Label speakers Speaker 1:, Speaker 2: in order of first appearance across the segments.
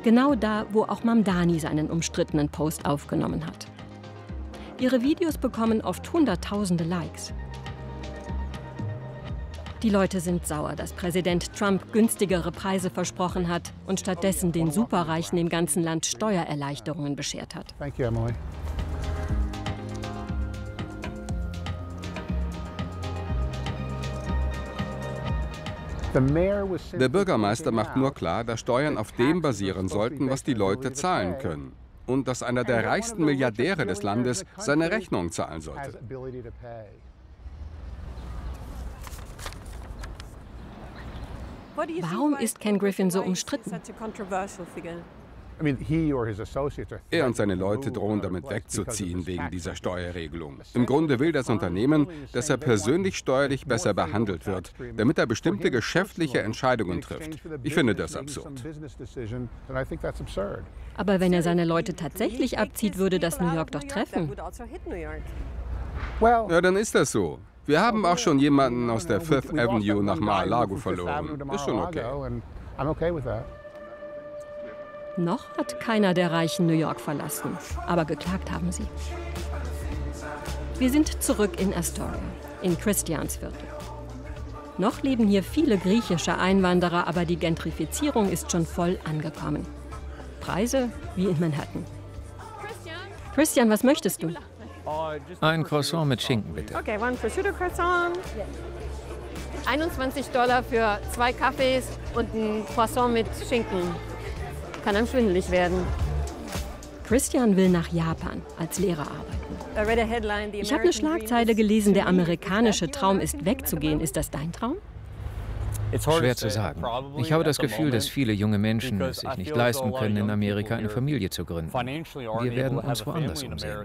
Speaker 1: Genau da, wo auch Mamdani seinen umstrittenen Post aufgenommen hat. Ihre Videos bekommen oft Hunderttausende Likes. Die Leute sind sauer, dass Präsident Trump günstigere Preise versprochen hat und stattdessen den Superreichen im ganzen Land Steuererleichterungen beschert hat.
Speaker 2: Thank you, Emily.
Speaker 3: Der Bürgermeister macht nur klar, dass Steuern auf dem basieren sollten, was die Leute zahlen können. Und dass einer der reichsten Milliardäre des Landes seine Rechnung zahlen sollte.
Speaker 1: Warum ist Ken Griffin so umstritten?
Speaker 3: Er und seine Leute drohen damit wegzuziehen wegen dieser Steuerregelung. Im Grunde will das Unternehmen, dass er persönlich steuerlich besser behandelt wird, damit er bestimmte geschäftliche Entscheidungen trifft. Ich finde das absurd.
Speaker 1: Aber wenn er seine Leute tatsächlich abzieht, würde das New York doch treffen.
Speaker 3: Ja, dann ist das so. Wir haben auch schon jemanden aus der Fifth Avenue nach Mar-a-Lago verloren. Ist schon okay.
Speaker 1: Noch hat keiner der Reichen New York verlassen, aber geklagt haben sie. Wir sind zurück in Astoria, in Christians Viertel. Noch leben hier viele griechische Einwanderer, aber die Gentrifizierung ist schon voll angekommen. Preise wie in Manhattan. Christian, was möchtest du?
Speaker 4: Ein Croissant mit Schinken, bitte.
Speaker 5: Okay, one prosciutto croissant. $21 für 2 Kaffees und ein Croissant mit Schinken. Kann einem schwindelig werden.
Speaker 1: Christian will nach Japan als Lehrer arbeiten. Ich habe eine Schlagzeile gelesen, der amerikanische Traum ist wegzugehen. Ist das dein Traum?
Speaker 4: Schwer zu sagen. Ich habe das Gefühl, dass viele junge Menschen es sich nicht leisten können, in Amerika eine Familie zu gründen. Wir werden uns woanders umsehen.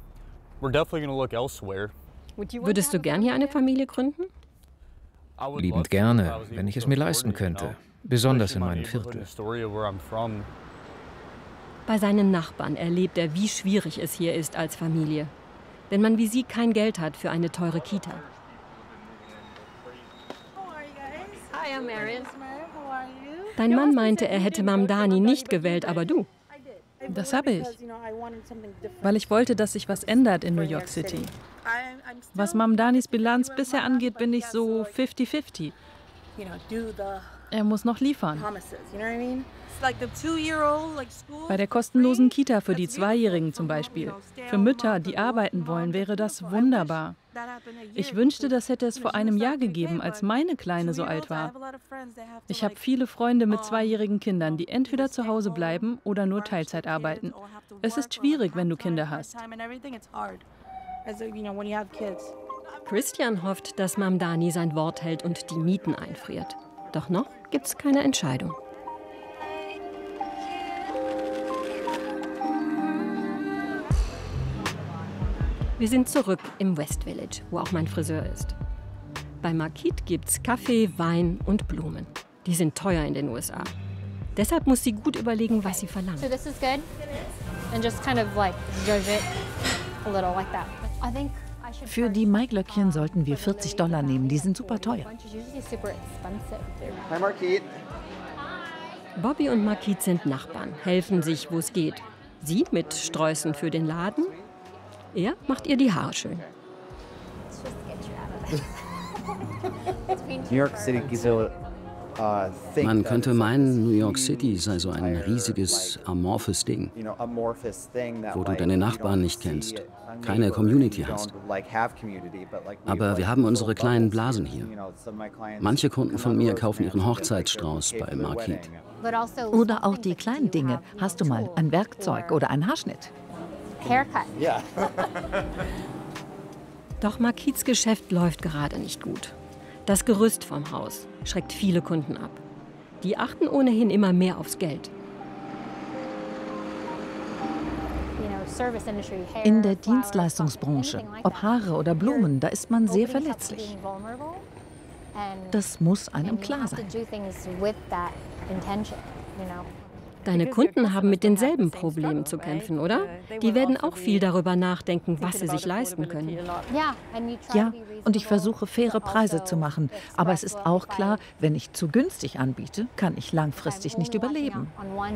Speaker 1: Würdest du gern hier eine Familie gründen?
Speaker 4: Liebend gerne, wenn ich es mir leisten könnte. Besonders in meinem Viertel.
Speaker 1: Bei seinen Nachbarn erlebt er, wie schwierig es hier ist als Familie. Wenn man wie sie kein Geld hat für eine teure Kita.
Speaker 5: Hi, I'm Marion.
Speaker 1: Dein Mann meinte, er hätte Mamdani nicht gewählt, aber du.
Speaker 6: Das habe ich, weil ich wollte, dass sich was ändert in New York City. Was Mamdanis Bilanz bisher angeht, bin ich so 50-50. Er muss noch liefern. Bei der kostenlosen Kita für die Zweijährigen zum Beispiel. Für Mütter, die arbeiten wollen, wäre das wunderbar. Ich wünschte, das hätte es vor einem Jahr gegeben, als meine Kleine so alt war. Ich habe viele Freunde mit zweijährigen Kindern, die entweder zu Hause bleiben oder nur Teilzeit arbeiten. Es ist schwierig, wenn du Kinder hast.
Speaker 1: Christian hofft, dass Mamdani sein Wort hält und die Mieten einfriert. Doch noch gibt's keine Entscheidung. Wir sind zurück im West Village, wo auch mein Friseur ist. Bei Marquise gibt's Kaffee, Wein und Blumen. Die sind teuer in den USA. Deshalb muss sie gut überlegen, was sie verlangt.
Speaker 7: So this is good, and just kind of like judge it a little like that. I think
Speaker 8: Für die Maiglöckchen sollten wir $40 nehmen. Die sind super teuer.
Speaker 9: Hi, Marquise.
Speaker 1: Bobby und Marquise sind Nachbarn, helfen sich, wo es geht. Sie mit Sträußen für den Laden. Er macht ihr die Haare schön.
Speaker 9: New York City gives a
Speaker 10: Man könnte meinen, New York City sei so ein riesiges, amorphes Ding, wo du deine Nachbarn nicht kennst, keine Community hast. Aber wir haben unsere kleinen Blasen hier. Manche Kunden von mir kaufen ihren Hochzeitsstrauß bei Marquise.
Speaker 8: Oder auch die kleinen Dinge. Hast du mal ein Werkzeug oder einen Haarschnitt?
Speaker 7: haircut.
Speaker 9: Yeah.
Speaker 1: Doch Marquises Geschäft läuft gerade nicht gut. Das Gerüst vom Haus schreckt viele Kunden ab. Die achten ohnehin immer mehr aufs Geld.
Speaker 8: In der Dienstleistungsbranche, ob Haare oder Blumen, da ist man sehr verletzlich. Das muss einem klar sein.
Speaker 1: Deine Kunden haben mit denselben Problemen zu kämpfen, oder? Die werden auch viel darüber nachdenken, was sie sich leisten können.
Speaker 8: Ja, und ich versuche, faire Preise zu machen. Aber es ist auch klar, wenn ich zu günstig anbiete, kann ich langfristig nicht überleben.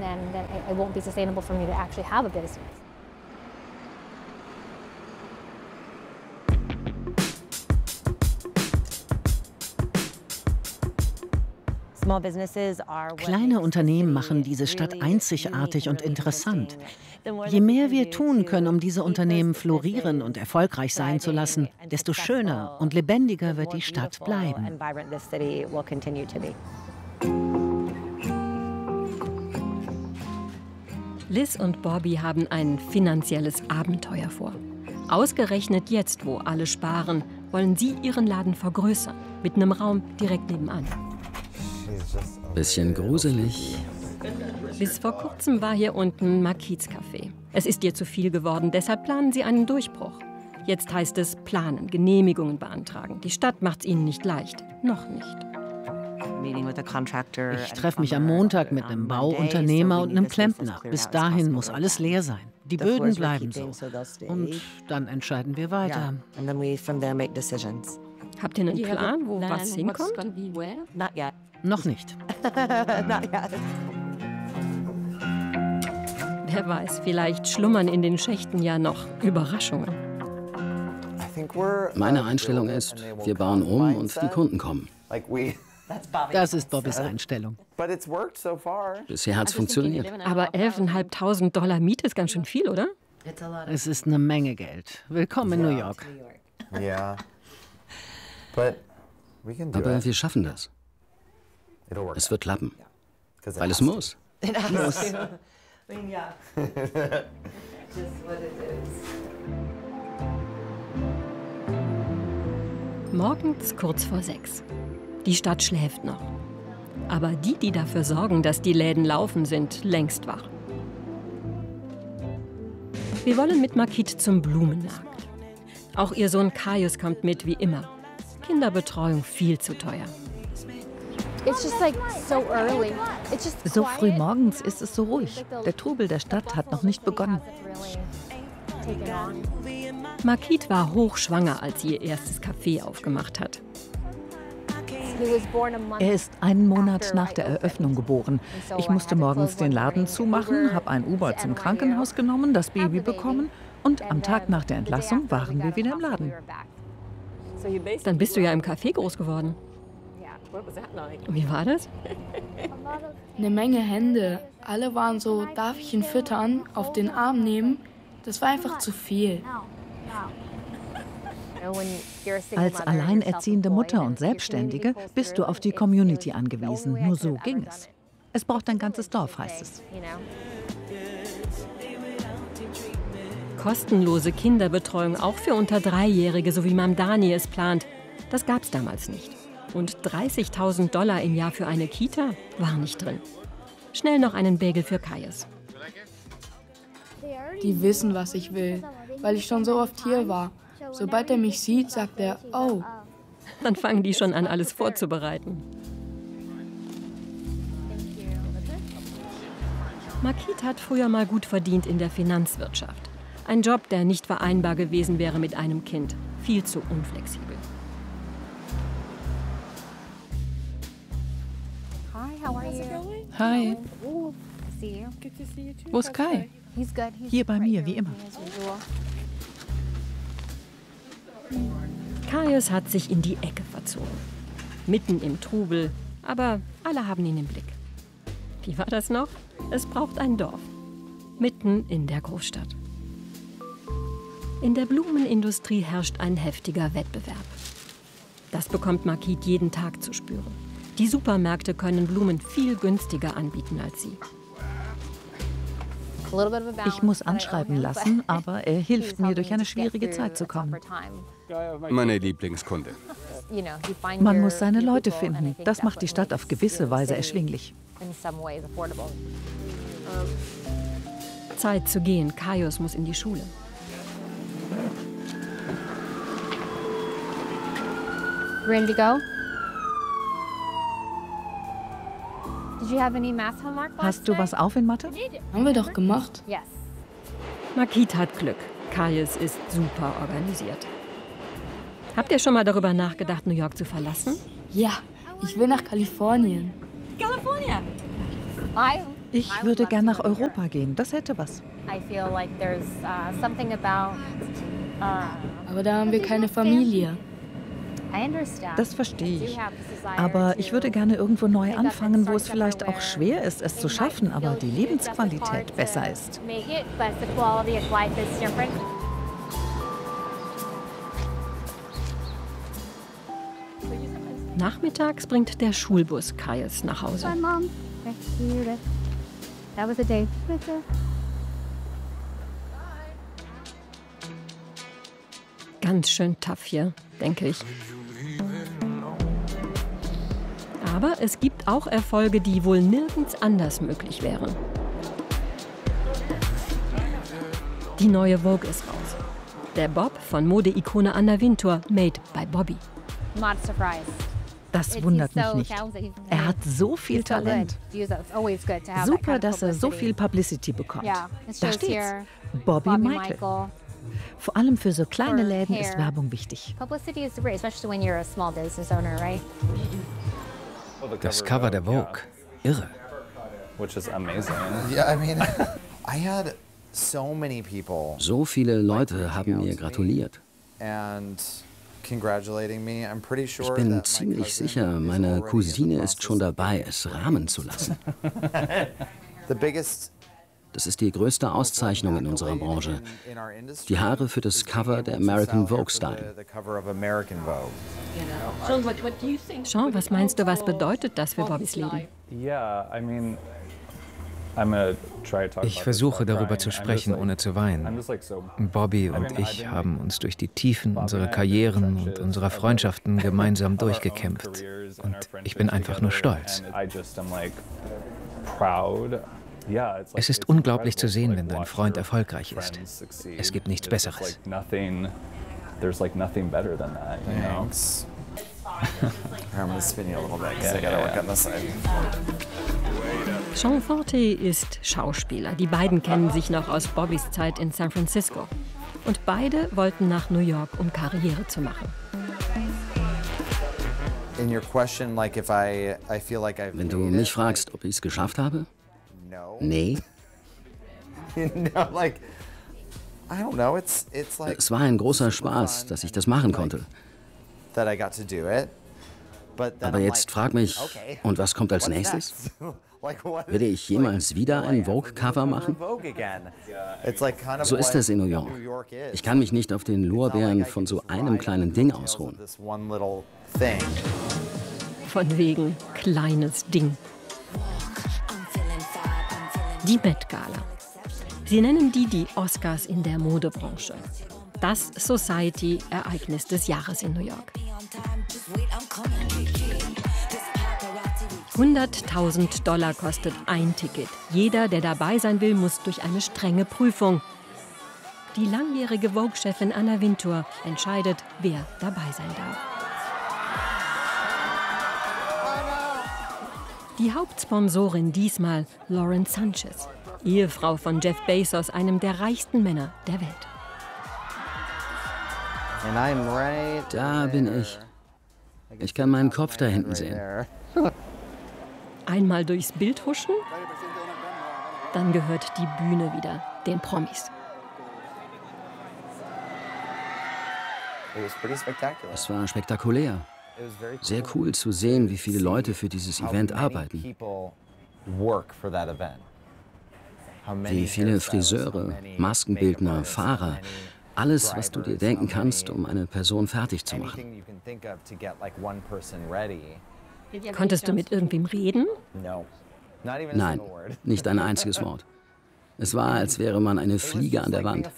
Speaker 2: Kleine Unternehmen machen diese Stadt einzigartig und interessant. Je mehr wir tun können, um diese Unternehmen florieren und erfolgreich sein zu lassen, desto schöner und lebendiger wird die Stadt bleiben.
Speaker 1: Liz und Bobby haben ein finanzielles Abenteuer vor. Ausgerechnet jetzt, wo alle sparen, wollen sie ihren Laden vergrößern, mit einem Raum direkt nebenan.
Speaker 10: Bisschen gruselig.
Speaker 1: Bis vor kurzem war hier unten Makits Café. Es ist ihr zu viel geworden, deshalb planen sie einen Durchbruch. Jetzt heißt es planen, Genehmigungen beantragen. Die Stadt macht's ihnen nicht leicht. Noch nicht.
Speaker 2: Ich treffe mich am Montag mit einem Bauunternehmer und einem Klempner. Bis dahin muss alles leer sein. Die Böden bleiben so. Und dann entscheiden wir weiter.
Speaker 1: Habt ihr einen Plan, wo was hinkommt?
Speaker 2: Noch nicht.
Speaker 1: Wer weiß, vielleicht schlummern in den Schächten ja noch Überraschungen.
Speaker 10: Meine Einstellung ist, wir bauen um und die Kunden kommen.
Speaker 2: Das ist Bobbys Einstellung.
Speaker 10: Bisher hat es funktioniert.
Speaker 1: Aber $11.500 Miete ist ganz schön viel, oder?
Speaker 2: Es ist eine Menge Geld. Willkommen in New York.
Speaker 10: Aber wir schaffen das. Es wird klappen. Weil es muss.
Speaker 2: Muss.
Speaker 1: Morgens kurz vor 6. Die Stadt schläft noch. Aber die dafür sorgen, dass die Läden laufen, sind längst wach. Wir wollen mit Makit zum Blumenmarkt. Auch ihr Sohn Caius kommt mit, wie immer. Kinderbetreuung viel zu teuer.
Speaker 8: So früh morgens ist es so ruhig. Der Trubel der Stadt hat noch nicht begonnen.
Speaker 1: Makit war hochschwanger, als sie ihr erstes Café aufgemacht hat.
Speaker 8: Er ist einen Monat nach der Eröffnung geboren. Ich musste morgens den Laden zumachen, habe ein U-Boot zum Krankenhaus genommen, das Baby bekommen und am Tag nach der Entlassung waren wir wieder im Laden.
Speaker 1: Dann bist du ja im Café groß geworden. Wie war das?
Speaker 9: Eine Menge Hände. Alle waren so, darf ich ihn füttern, auf den Arm nehmen? Das war einfach zu viel.
Speaker 8: Als alleinerziehende Mutter und Selbstständige bist du auf die Community angewiesen. Nur so ging es. Es braucht ein ganzes Dorf, heißt es.
Speaker 1: Kostenlose Kinderbetreuung auch für unter 3-Jährige, so wie Mamdani es plant. Das gab es damals nicht. Und $30.000 im Jahr für eine Kita war nicht drin. Schnell noch einen Bagel für Caius.
Speaker 9: Die wissen, was ich will, weil ich schon so oft hier war. Sobald er mich sieht, sagt er, oh.
Speaker 1: Dann fangen die schon an, alles vorzubereiten. Makit hat früher mal gut verdient in der Finanzwirtschaft. Ein Job, der nicht vereinbar gewesen wäre mit einem Kind. Viel zu unflexibel.
Speaker 6: Hi. Wo ist Kai?
Speaker 8: Hier bei mir, wie immer.
Speaker 1: Caius hat sich in die Ecke verzogen. Mitten im Trubel, aber alle haben ihn im Blick. Wie war das noch? Es braucht ein Dorf. Mitten in der Großstadt. In der Blumenindustrie herrscht ein heftiger Wettbewerb. Das bekommt Makit jeden Tag zu spüren. Die Supermärkte können Blumen viel günstiger anbieten als sie.
Speaker 8: Ich muss anschreiben lassen, aber er hilft mir, durch eine schwierige Zeit zu kommen.
Speaker 3: Meine Lieblingskunde.
Speaker 8: Man muss seine Leute finden. Das macht die Stadt auf gewisse Weise erschwinglich.
Speaker 1: Zeit zu gehen. Caius muss in die Schule.
Speaker 7: Ready to go?
Speaker 8: Hast du was auf in Mathe?
Speaker 9: Haben wir doch gemacht.
Speaker 1: Marquis hat Glück. Caius ist super organisiert. Habt ihr schon mal darüber nachgedacht, New York zu verlassen?
Speaker 9: Ja, ich will nach Kalifornien.
Speaker 8: Ich würde gern nach Europa gehen. Das hätte was.
Speaker 9: Aber da haben wir keine Familie.
Speaker 8: Das verstehe ich. Aber ich würde gerne irgendwo neu anfangen, wo es vielleicht auch schwer ist, es zu schaffen, aber die Lebensqualität besser ist.
Speaker 1: Nachmittags bringt der Schulbus Caius nach Hause. Ganz schön tough hier, denke ich. Aber es gibt auch Erfolge, die wohl nirgends anders möglich wären. Die neue Vogue ist raus. Der Bob von Modeikone Anna Wintour, made by Bobby.
Speaker 8: Das wundert mich nicht. Er hat so viel Talent. Super, dass er so viel Publicity bekommt. Da steht's. Bobby Michael. Vor allem für so kleine Läden ist Werbung wichtig.
Speaker 4: Das Cover der Vogue. Irre.
Speaker 10: So viele Leute haben mir gratuliert. Ich bin ziemlich sicher, meine Cousine ist schon dabei, es rahmen zu lassen. Das ist die größte Auszeichnung in unserer Branche. Die Haare für das Cover der American Vogue Style.
Speaker 1: Sean, was meinst du, was bedeutet das für Bobbys Leben?
Speaker 4: Ich versuche darüber zu sprechen, ohne zu weinen. Bobby und ich haben uns durch die Tiefen unserer Karrieren und unserer Freundschaften gemeinsam durchgekämpft. Und ich bin einfach nur stolz. Es ist unglaublich zu sehen, wenn dein Freund erfolgreich ist. Es gibt nichts Besseres.
Speaker 1: Sean Forte ist Schauspieler. Die beiden kennen sich noch aus Bobbys Zeit in San Francisco. Und beide wollten nach New York, um Karriere zu machen.
Speaker 10: Wenn du mich fragst, ob ich es geschafft habe? Nee. Es war ein großer Spaß, dass ich das machen konnte. Aber jetzt frag mich, und was kommt als nächstes? Werde ich jemals wieder ein Vogue-Cover machen? So ist es in New York. Ich kann mich nicht auf den Lorbeeren von so einem kleinen Ding ausruhen.
Speaker 1: Von wegen kleines Ding. Die Met Gala. Sie nennen die Oscars in der Modebranche. Das Society-Ereignis des Jahres in New York. $100.000 kostet ein Ticket. Jeder, der dabei sein will, muss durch eine strenge Prüfung. Die langjährige Vogue-Chefin Anna Wintour entscheidet, wer dabei sein darf. Die Hauptsponsorin diesmal Lauren Sanchez, Ehefrau von Jeff Bezos, einem der reichsten Männer der Welt.
Speaker 10: Da bin ich. Ich kann meinen Kopf da hinten sehen.
Speaker 1: Einmal durchs Bild huschen, dann gehört die Bühne wieder den Promis.
Speaker 10: Es war spektakulär. Sehr cool zu sehen, wie viele Leute für dieses Event arbeiten. Wie viele Friseure, Maskenbildner, Fahrer. Alles, was du dir denken kannst, um eine Person fertig zu machen.
Speaker 1: Konntest du mit irgendwem reden?
Speaker 10: Nein, nicht ein einziges Wort. Es war, als wäre man eine Fliege an der Wand.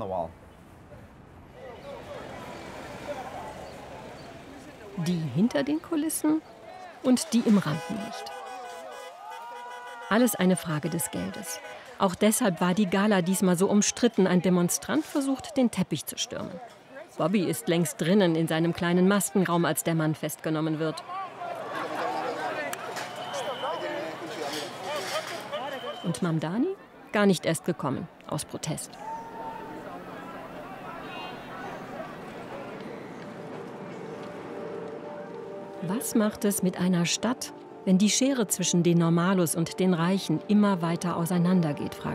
Speaker 1: Die hinter den Kulissen und die im Rampenlicht. Alles eine Frage des Geldes. Auch deshalb war die Gala diesmal so umstritten. Ein Demonstrant versucht, den Teppich zu stürmen. Bobby ist längst drinnen in seinem kleinen Maskenraum, als der Mann festgenommen wird. Und Mamdani? Gar nicht erst gekommen, aus Protest. Was macht es mit einer Stadt, wenn die Schere zwischen den Normalos und den Reichen immer weiter auseinandergeht,